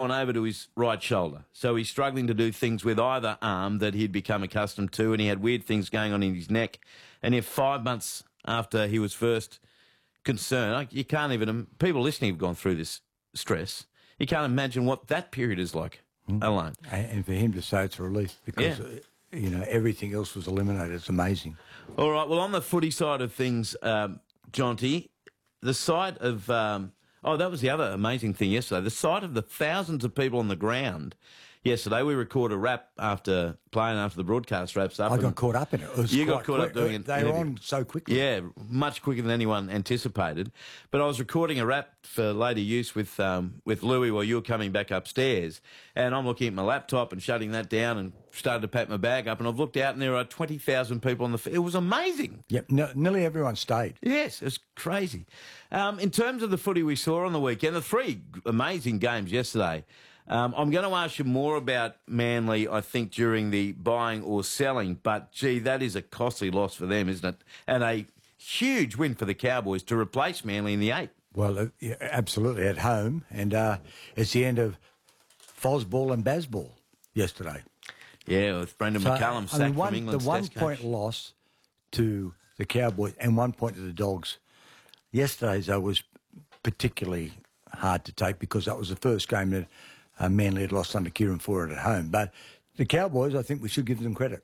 on over to his right shoulder. So he's struggling to do things with either arm that he'd become accustomed to, and he had weird things going on in his neck. And yet 5 months after he was first concerned, you can't even... People listening have gone through this stress. You can't imagine what that period is like alone. And for him to say it's a relief because, everything else was eliminated. It's amazing. All right, well, on the footy side of things, Jonty, the sight of... that was the other amazing thing yesterday. The sight of the thousands of people on the ground. Yesterday, we recorded a wrap after the broadcast wraps up. I got caught up in it. You got caught up doing it. They were on so quickly. Yeah, much quicker than anyone anticipated. But I was recording a wrap for later use with Louis while you were coming back upstairs. And I'm looking at my laptop and shutting that down and started to pack my bag up. And I've looked out and there are 20,000 people on the... It was amazing. Yep, nearly everyone stayed. Yes, it was crazy. In terms of the footy we saw on the weekend, the three amazing games yesterday... I'm going to ask you more about Manly, I think, during the buying or selling, but, gee, that is a costly loss for them, isn't it? And a huge win for the Cowboys to replace Manly in the 8. Well, absolutely, at home, and it's the end of Fosball and Bazball yesterday. Yeah, with Brendan McCullum sacked from England's the Test coach. 1 point loss to the Cowboys and 1 point to the Dogs yesterday's, though, was particularly hard to take because that was the first game that Manly had lost under Kieran Foran at home. But the Cowboys, I think we should give them credit.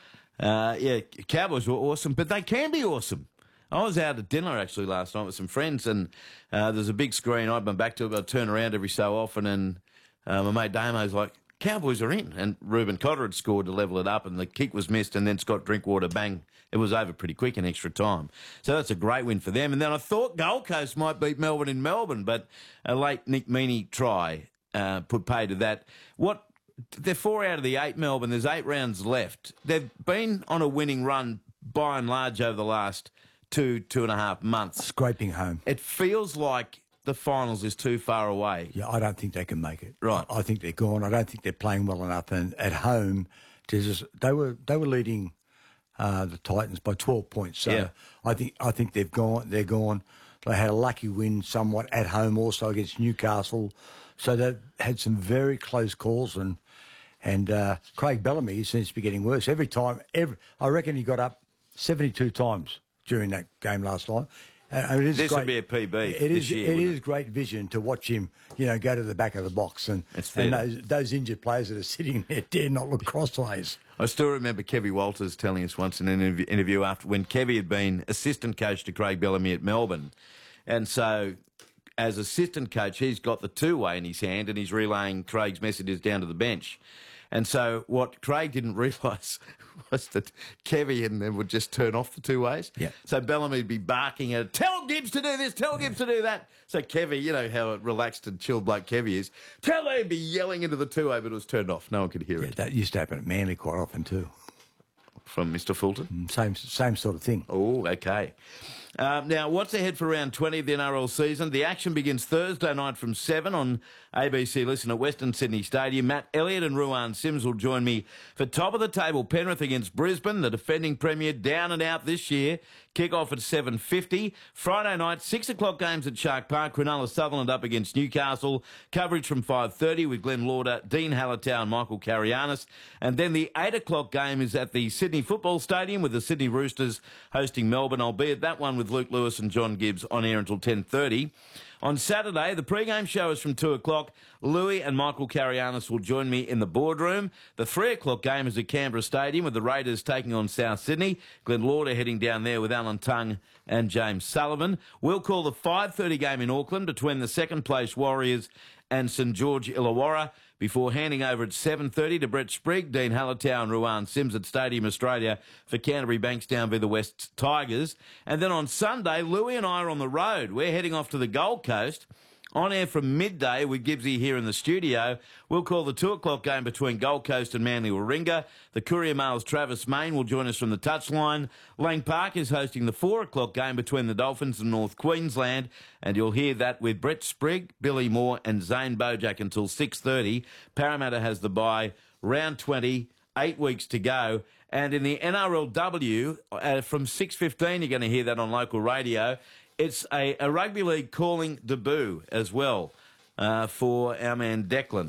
Cowboys were awesome, but they can be awesome. I was out at dinner, actually, last night with some friends, and there's a big screen. I've been back to it, but I turn around every so often, and my mate Damo's like, Cowboys are in. And Reuben Cotter had scored to level it up, and the kick was missed, and then Scott Drinkwater, bang, it was over pretty quick in extra time. So that's a great win for them. And then I thought Gold Coast might beat Melbourne in Melbourne, but a late Nick Meaney try put pay to that. They're 4 out of the 8, Melbourne. There's 8 rounds left. They've been on a winning run by and large over the last 2.5 months. Scraping home. It feels like the finals is too far away. Yeah, I don't think they can make it. Right. I think they're gone. I don't think they're playing well enough. And at home, they were leading the Titans by 12 points. So yeah. I think they've gone. They're gone. They had a lucky win somewhat at home also against Newcastle. So they've had some very close calls, and Craig Bellamy seems to be getting worse every time. I reckon he got up 72 times during that game last night. This would be a PB this year. It is great vision to watch him, go to the back of the box, and those injured players that are sitting there dare not look crossways. I still remember Kevy Walters telling us once in an interview after when Kevy had been assistant coach to Craig Bellamy at Melbourne, and so as assistant coach, he's got the two-way in his hand and he's relaying Craig's messages down to the bench. And so what Craig didn't realise was that Kevy and them would just turn off the two-ways. Yeah. So Bellamy would be barking at, tell Gibbs to do this, tell Gibbs to do that. So Kevy, you know how relaxed and chilled bloke Kevy is, tell him, be yelling into the two-way, but it was turned off. No one could hear it. That used to happen at Manly quite often too. From Mr. Fulton? Same sort of thing. Oh, okay. Now, what's ahead for round 20 of the NRL season? The action begins Thursday night from 7 on ABC Listen at Western Sydney Stadium. Matt Elliott and Ruan Sims will join me for top of the table. Penrith against Brisbane, the defending premier, down and out this year. Kick-off at 7:50. Friday night, 6 o'clock games at Shark Park. Cronulla Sutherland up against Newcastle. Coverage from 5:30 with Glenn Lauder, Dean Hallertau and Michael Carianis. And then the 8 o'clock game is at the Sydney Football Stadium with the Sydney Roosters hosting Melbourne. I'll be at that one with Luke Lewis and John Gibbs on air until 10:30. On Saturday, the pre-game show is from 2 o'clock. Louis and Michael Carianis will join me in the boardroom. The 3 o'clock game is at Canberra Stadium with the Raiders taking on South Sydney. Glenn Lauder heading down there with Alan Tongue and James Sullivan. We'll call the 5:30 game in Auckland between the second-place Warriors and St George Illawarra before handing over at 7:30 to Brett Sprigg, Dean Hallertau and Ruan Sims at Stadium Australia for Canterbury Bankstown v the West Tigers. And then on Sunday, Louis and I are on the road. We're heading off to the Gold Coast. On air from midday with Gibbsy here in the studio. We'll call the 2 o'clock game between Gold Coast and Manly Warringah. The Courier Mail's Travis Main will join us from the touchline. Lang Park is hosting the 4 o'clock game between the Dolphins and North Queensland. And you'll hear that with Brett Sprigg, Billy Moore and Zane Bojack until 6:30. Parramatta has the bye. Round 20, 8 weeks to go. And in the NRLW, from 6:15, you're going to hear that on local radio. It's a rugby league calling debut as well for our man Declan.